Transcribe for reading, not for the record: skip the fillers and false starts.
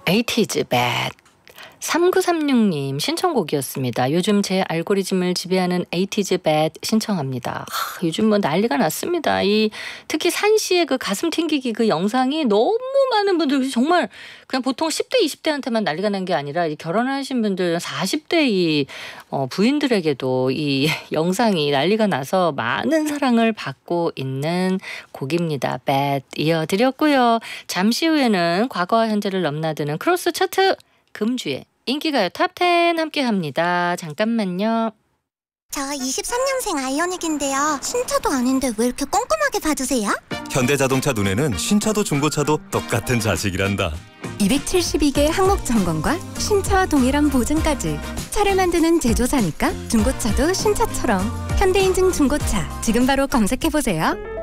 에이티즈 bad. 3936님 신청곡이었습니다. 요즘 제 알고리즘을 지배하는 에이티즈 bad 신청합니다. 요즘 뭐 난리가 났습니다. 특히 산시의 그 가슴 튕기기 그 영상이 너무 많은 분들 정말 그냥 보통 10대 20대한테만 난리가 난 게 아니라 결혼하신 분들 40대 부인들에게도 이 영상이 난리가 나서 많은 사랑을 받고 있는 곡입니다. bad 이어드렸고요. 잠시 후에는 과거와 현재를 넘나드는 크로스 차트 금주의 인기가요 탑10 함께합니다. 잠깐만요. 저 23년생 아이오닉인데요. 신차도 아닌데 왜 이렇게 꼼꼼하게 봐주세요? 현대자동차 눈에는 신차도 중고차도 똑같은 자식이란다. 272개 항목 점검과 신차와 동일한 보증까지. 차를 만드는 제조사니까 중고차도 신차처럼. 현대인증 중고차 지금 바로 검색해보세요.